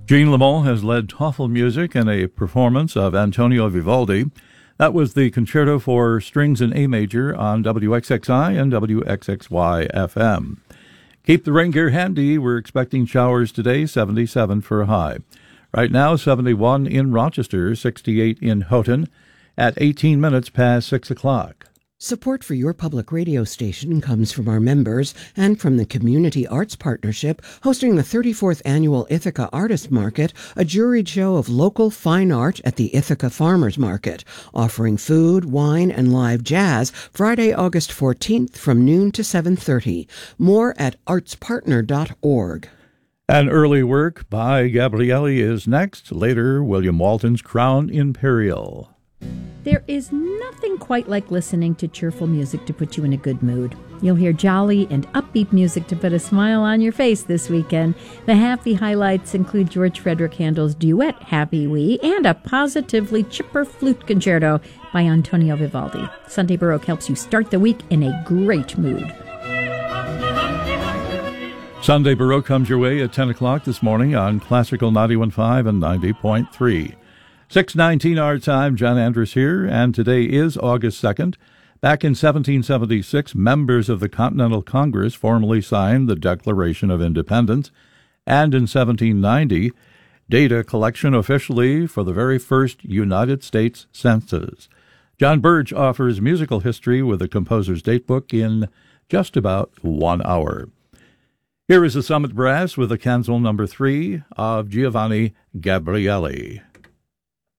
Jean Lamont has led TOEFL music in a performance of Antonio Vivaldi. That was the concerto for strings in A major on WXXI and WXXY FM. Keep the rain gear handy. We're expecting showers today, 77 for a high. Right now, 71 in Rochester, 68 in Houghton, at 18 minutes past 6 o'clock. Support for your public radio station comes from our members and from the Community Arts Partnership, hosting the 34th Annual Ithaca Artist Market, a juried show of local fine art at the Ithaca Farmers Market, offering food, wine, and live jazz Friday, August 14th from noon to 7:30. More at artspartner.org. An early work by Gabriele is next. Later, William Walton's Crown Imperial. There is nothing quite like listening to cheerful music to put you in a good mood. You'll hear jolly and upbeat music to put a smile on your face this weekend. The happy highlights include George Frederick Handel's duet, Happy Wee, and a positively chipper flute concerto by Antonio Vivaldi. Sunday Baroque helps you start the week in a great mood. Sunday Baroque comes your way at 10 o'clock this morning on Classical 91.5 and 90.3. 6:19 our time, John Andrus here, and today is August 2nd. Back in 1776, members of the Continental Congress formally signed the Declaration of Independence, and in 1790, data collection officially for the very first United States Census. John Burge offers musical history with the composer's datebook in just about 1 hour. Here is the Summit Brass with the Canzel number 3 of Giovanni Gabriele.